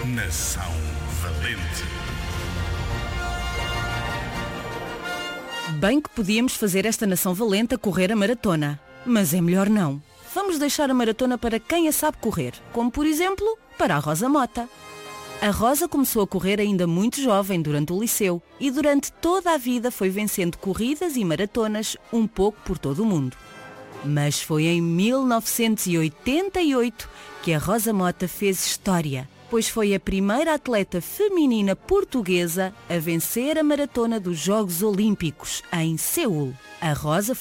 Nação Valente. Bem que podíamos fazer esta nação valente a correr a maratona, mas é melhor não. Vamos deixar a maratona para quem a sabe correr, como por exemplo, para a Rosa Mota. A Rosa começou a correr ainda muito jovem durante o liceu e durante toda a vida foi vencendo corridas e maratonas um pouco por todo o mundo. Mas foi em 1988 que a Rosa Mota fez história, pois foi a primeira atleta feminina portuguesa a vencer a maratona dos Jogos Olímpicos em Seul. A Rosa